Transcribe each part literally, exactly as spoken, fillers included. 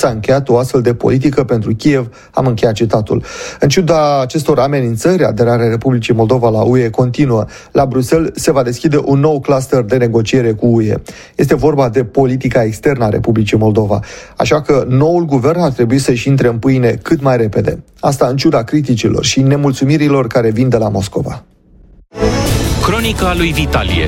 s-a încheiat o astfel de politică pentru Kiev, am încheiat citatul. În ciuda acestor amenințări, aderarea Republicii Moldova la U E continuă. La Bruxelles se va deschide un nou cluster de negociere cu U E. Este vorba de politica externă a Republicii Moldova. Așa că noul guvern ar trebui să-și intre în pâine cât mai repede. Asta în ciuda criticilor și nemulțumirilor care vin de la Moscova. Cronica lui Vitalie.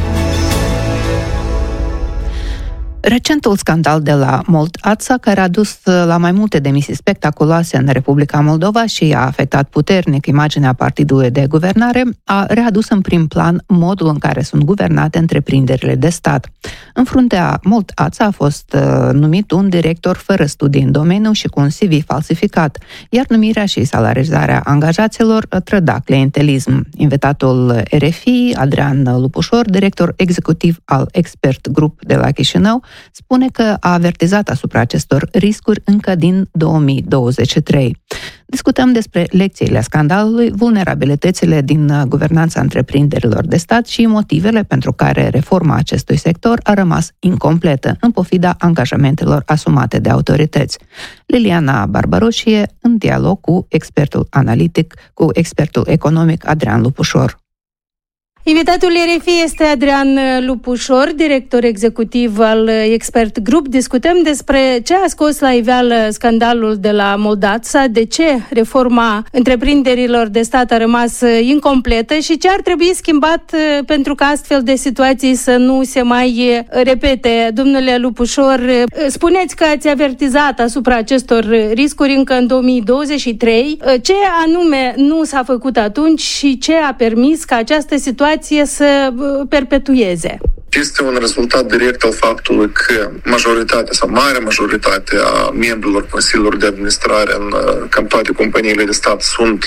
Recentul scandal de la Mold-Ața, care a dus la mai multe demisii spectaculoase în Republica Moldova și a afectat puternic imaginea partidului de guvernare, a readus în prim plan modul în care sunt guvernate întreprinderile de stat. În fruntea Mold-Ața a fost uh, numit un director fără studii în domeniu și cu un C V falsificat, iar numirea și salarizarea angajaților trăda clientelism. Invitatul R F I, Adrian Lupușor, director executiv al Expert Group de la Chișinău, spune că a avertizat asupra acestor riscuri încă din două mii douăzeci și trei. Discutăm despre lecțiile scandalului, vulnerabilitățile din guvernanța întreprinderilor de stat și motivele pentru care reforma acestui sector a rămas incompletă, în pofida angajamentelor asumate de autorități. Liliana Barbaroșie, în dialog cu expertul analitic, cu expertul economic Adrian Lupușor. Invitatul R F I este Adrian Lupușor, director executiv al Expert Group. Discutăm despre ce a scos la iveală scandalul de la Mold-Ața, de ce reforma întreprinderilor de stat a rămas incompletă și ce ar trebui schimbat pentru ca astfel de situații să nu se mai repete. Domnule Lupușor, spuneți că ați avertizat asupra acestor riscuri încă în două mii douăzeci și trei. Ce anume nu s-a făcut atunci și ce a permis ca această situație să perpetueze? Este un rezultat direct al faptului că majoritatea sau marea majoritate a membrilor consiliilor de administrare în cam toate companiile de stat sunt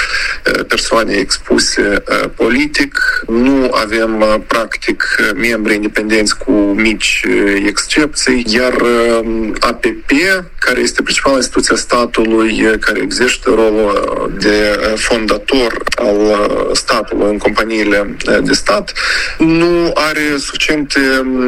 persoane expuse politic. Nu avem practic membri independenți cu mici excepții, iar A P P, care este principala instituție a statului, care exercită rolul de fondator al statului în companiile de stat, nu are suficiente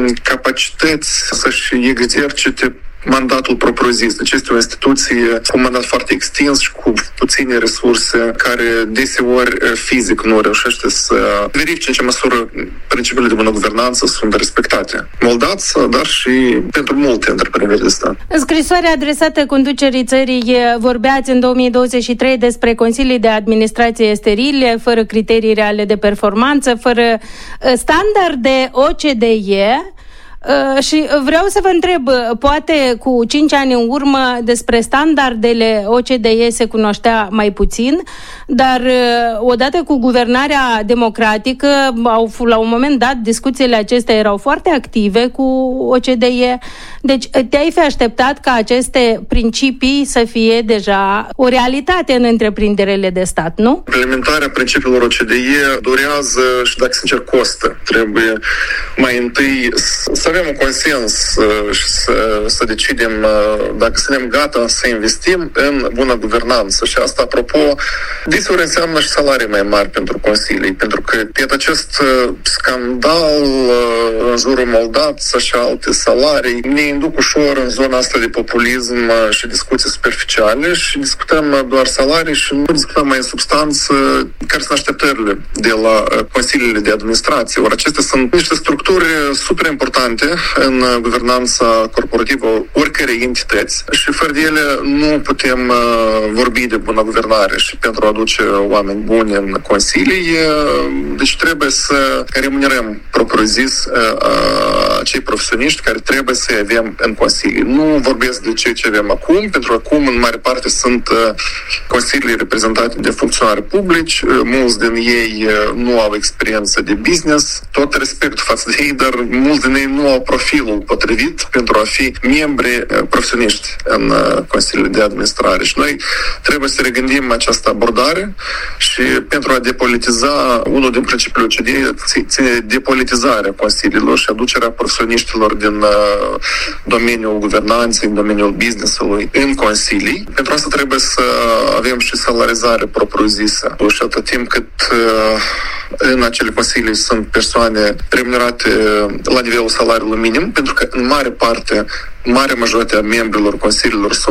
capacități să-și exercite mandatul propriu-zis. Deci este o instituție cu un mandat foarte extins și cu puține resurse, care deseori fizic nu reușește să verifice în ce măsură principiile de bună guvernanță sunt respectate. Mold-Ața, dar și pentru multe întreprinderi de stat. În scrisoarea adresată conducerii țării vorbeați în două mii douăzeci și trei despre consilii de administrație sterile, fără criterii reale de performanță, fără standarde O C D E. Uh, și vreau să vă întreb, poate cu cinci ani în urmă despre standardele O C D E se cunoștea mai puțin, dar uh, odată cu guvernarea democratică, au, la un moment dat, discuțiile acestea erau foarte active cu O C D E. Deci te-ai fi așteptat ca aceste principii să fie deja o realitate în întreprinderile de stat, nu? Implementarea principiilor O C D E durează și, dacă sincer, costă. Trebuie mai întâi să avem un consens și să, să decidem dacă suntem gata să investim în bună guvernanță. Și asta, apropo, deseori înseamnă și salarii mai mari pentru consilii, pentru că pe acest scandal în jurul Mold-Ața și alte salarii ne induc ușor în zona asta de populism și discuții superficiale și discutăm doar salarii și nu discutăm mai în substanță care sunt așteptările de la consiliile de administrație. Ori acestea sunt niște structuri super importante în guvernanța corporativă oricărei entități și fără de ele nu putem vorbi de bună guvernare și pentru a aduce oameni buni în consilii, deci trebuie să remunerăm propriu-zis acei profesioniști care trebuie să avem în consilii. Nu vorbesc de ceea ce avem acum, pentru că acum în mare parte sunt consilii reprezentate de funcționari publici, mulți din ei nu au experiență de business, tot respectul față de ei, dar mulți din ei nu au profilul potrivit pentru a fi membri profesioniști în consiliile de administrare. Și noi trebuie să regândim această abordare și pentru a depolitiza, unul din principiile O C D E ține depolitizarea consiliilor și aducerea profesioniștilor din domeniul guvernanței, în domeniul business-ului în consilii. Pentru asta trebuie să avem și salarizare propriu-zisă. Și atât timp cât în acele consilii sunt persoane remunerate la nivelul salariului minim, pentru că în mare parte, mare majoritate a membrilor consiliilor sunt